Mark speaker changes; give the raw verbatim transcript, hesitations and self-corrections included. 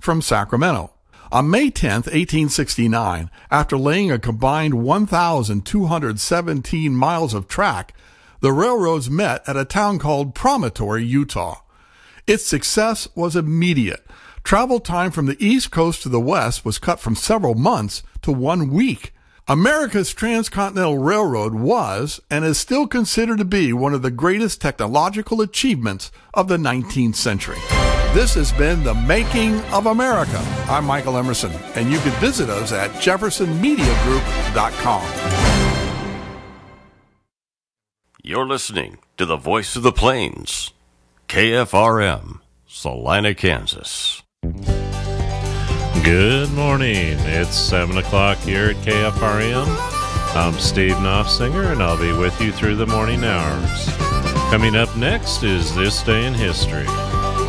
Speaker 1: from Sacramento. On May tenth, eighteen sixty-nine, after laying a combined one thousand two hundred seventeen miles of track, the railroads met at a town called Promontory, Utah. Its success was immediate. Travel time from the East Coast to the West was cut from several months to one week. America's Transcontinental Railroad was and is still considered to be one of the greatest technological achievements of the nineteenth century. This has been The Making of America. I'm Michael Emerson, and you can visit us at jefferson media group dot com.
Speaker 2: You're listening to the Voice of the Plains, K F R M, Salina, Kansas.
Speaker 3: Good morning. It's seven o'clock here at K F R M. I'm Steve Knopfsinger, and I'll be with you through the morning hours. Coming up next is This Day in History.